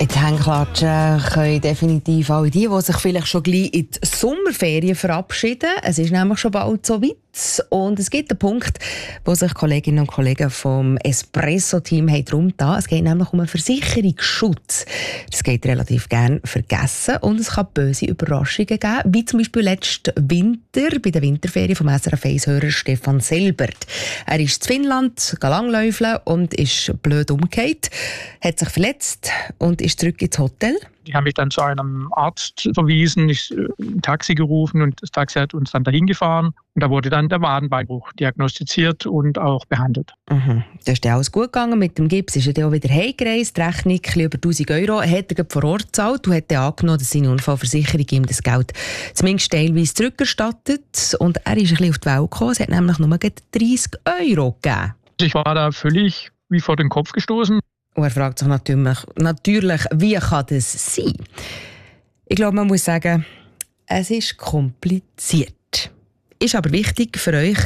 In die Hände klatschen können definitiv alle die sich vielleicht schon gleich in die Sommerferien verabschieden. Es ist nämlich schon bald so weit. Und es gibt einen Punkt, wo sich Kolleginnen und Kollegen vom Espresso-Team darum getan. Es geht nämlich um einen Versicherungsschutz. Das geht relativ gern vergessen und es kann böse Überraschungen geben, wie zum Beispiel letzten Winter bei der Winterferien vom SRF 1-Hörer Stefan Selbert. Er ist in Finnland langläufeln und ist blöd umgekehrt, hat sich verletzt und ist zurück ins Hotel. Die haben mich dann zu einem Arzt verwiesen, ein Taxi gerufen und das Taxi hat uns dann dahin gefahren. Und da wurde dann der Wadenbeinbruch diagnostiziert und auch behandelt. Mhm. Da ist alles gut gegangen. Mit dem Gips ist er auch wieder heimgereist. Die Rechnung über 1'000 € hat er vor Ort gezahlt und hat dann angenommen, dass seine Unfallversicherung ihm das Geld zumindest teilweise zurückerstattet. Und er ist ein bisschen auf die Welt gekommen. Es hat nämlich nur 30 € gegeben. Ich war da völlig wie vor den Kopf gestoßen. Und er fragt sich natürlich, wie kann das sein? Ich glaube, man muss sagen, es ist kompliziert. Ist aber wichtig für euch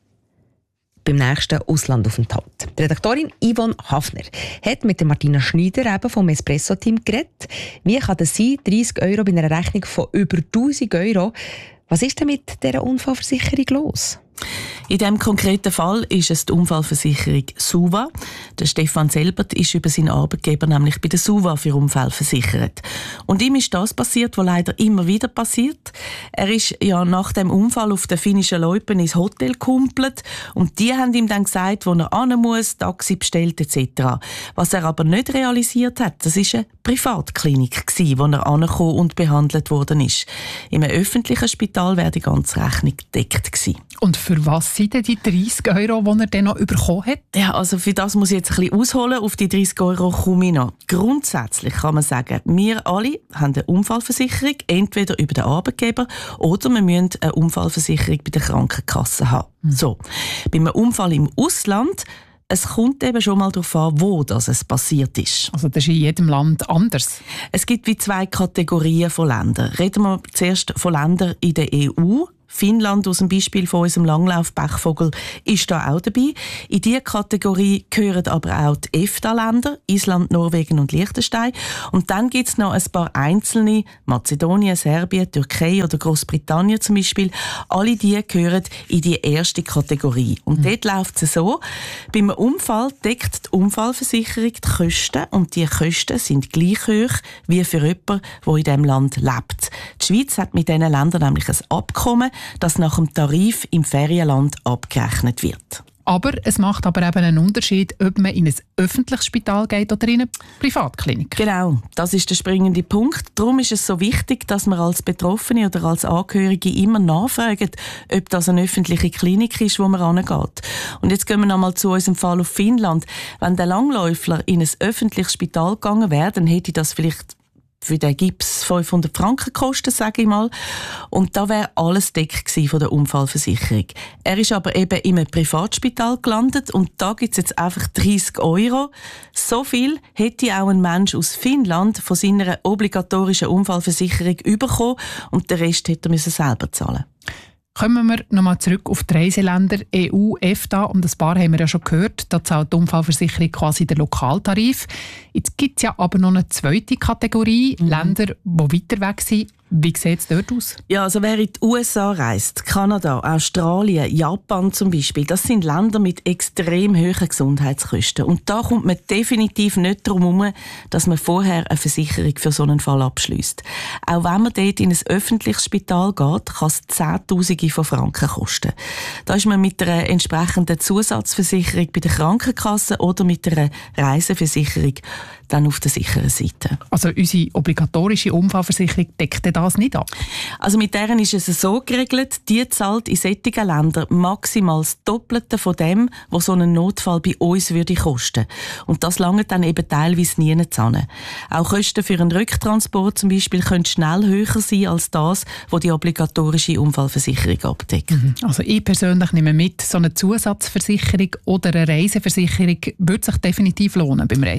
beim nächsten Auslandaufenthalt. Die Redaktorin Yvonne Hafner hat mit Martina Schneider eben vom Espresso-Team geredet. Wie kann das sein, 30 € bei einer Rechnung von über 1'000 €? Was ist denn mit dieser Unfallversicherung los? In diesem konkreten Fall ist es die Unfallversicherung SUVA. Der Stefan Selbert ist über seinen Arbeitgeber nämlich bei der SUVA für Unfälle versichert. Und ihm ist das passiert, was leider immer wieder passiert. Er ist ja nach dem Unfall auf der finnischen Loipen ins Hotel gekumpelt und die haben ihm dann gesagt, wo er hin muss, Taxi bestellt etc. Was er aber nicht realisiert hat, das war eine Privatklinik, wo er angekommen und behandelt worden ist. In einem öffentlichen Spital wäre die ganze Rechnung gedeckt gewesen. Und für was sind denn die 30 €, die er dann noch bekommen hat? Ja, also für das muss ich jetzt ein bisschen ausholen. Auf die 30 € komme ich noch. Grundsätzlich kann man sagen, wir alle haben eine Unfallversicherung, entweder über den Arbeitgeber oder wir müssen eine Unfallversicherung bei der Krankenkasse haben. So, bei einem Unfall im Ausland, es kommt eben schon mal darauf an, wo es passiert ist. Also das ist in jedem Land anders? Es gibt wie 2 Kategorien von Ländern. Reden wir zuerst von Ländern in der EU. Finnland, aus dem Beispiel von unserem Langlauf-Pechvogel, ist da auch dabei. In diese Kategorie gehören aber auch die EFTA-Länder, Island, Norwegen und Liechtenstein. Und dann gibt es noch ein paar einzelne, Mazedonien, Serbien, Türkei oder Großbritannien zum Beispiel. Alle die gehören in die erste Kategorie. Und dort läuft es so, beim Unfall deckt die Unfallversicherung die Kosten und die Kosten sind gleich hoch wie für jemanden, der in diesem Land lebt. Die Schweiz hat mit diesen Ländern nämlich ein Abkommen, das nach dem Tarif im Ferienland abgerechnet wird. Aber es macht aber eben einen Unterschied, ob man in ein öffentliches Spital geht oder in eine Privatklinik. Genau, das ist der springende Punkt. Darum ist es so wichtig, dass man als Betroffene oder als Angehörige immer nachfragt, ob das eine öffentliche Klinik ist, wo man angeht. Und jetzt gehen wir nochmal zu unserem Fall auf Finnland. Wenn der Langläufler in ein öffentliches Spital gegangen wäre, dann hätte das vielleicht für den Gips 500 Franken gekostet, sage ich mal. Und da wäre alles deckt von der Unfallversicherung. Er ist aber eben in einem Privatspital gelandet und da gibt es jetzt einfach 30 €. So viel hätte auch ein Mensch aus Finnland von seiner obligatorischen Unfallversicherung bekommen und den Rest hätte er selber zahlen. Kommen wir nochmal zurück auf die Reiseländer EU, EFTA. Und ein paar haben wir ja schon gehört. Da zahlt die Unfallversicherung quasi den Lokaltarif. Jetzt gibt es ja aber noch eine zweite Kategorie, Länder, die weiter weg sind. Wie sieht es dort aus? Ja, also wer in die USA reist, Kanada, Australien, Japan zum Beispiel, das sind Länder mit extrem hohen Gesundheitskosten. Und da kommt man definitiv nicht darum herum, dass man vorher eine Versicherung für so einen Fall abschliesst. Auch wenn man dort in ein öffentliches Spital geht, kann es Zehntausende von Franken kosten. Da ist man mit einer entsprechenden Zusatzversicherung bei der Krankenkasse oder mit einer Reiseversicherung dann auf der sicheren Seite. Also unsere obligatorische Unfallversicherung deckt das nicht ab? Also mit deren ist es so geregelt, die zahlt in solchen Ländern maximal das Doppelte von dem, was so ein Notfall bei uns würde kosten. Und das langt dann eben teilweise nie zusammen. Auch Kosten für einen Rücktransport zum Beispiel können schnell höher sein als das, was die obligatorische Unfallversicherung abdeckt. Also ich persönlich nehme mit, so eine Zusatzversicherung oder eine Reiseversicherung würde sich definitiv lohnen beim Reisen.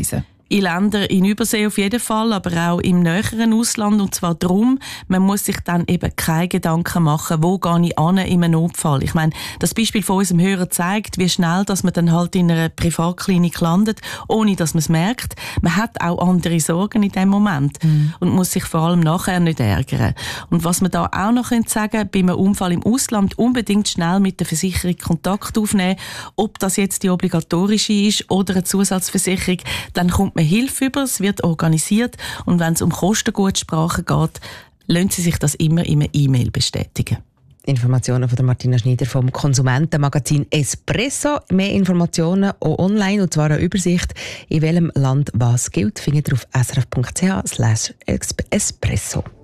In Ländern in Übersee auf jeden Fall, aber auch im näheren Ausland. Und zwar darum, man muss sich dann eben keine Gedanken machen, wo gehe ich an in einem Notfall. Ich meine, das Beispiel von unserem Hörer zeigt, wie schnell dass man dann halt in einer Privatklinik landet, ohne dass man es merkt. Man hat auch andere Sorgen in dem Moment und muss sich vor allem nachher nicht ärgern. Und was man da auch noch sagen könnte, bei einem Unfall im Ausland unbedingt schnell mit der Versicherung Kontakt aufnehmen, ob das jetzt die obligatorische ist oder eine Zusatzversicherung, dann kommt man Hilfe über, es wird organisiert und wenn es um Kostengutsprache geht, lassen Sie sich das immer in einer E-Mail bestätigen. Informationen von der Martina Schneider vom Konsumentenmagazin Espresso. Mehr Informationen auch online und zwar eine Übersicht, in welchem Land was gilt, findet ihr auf srf.ch/espresso.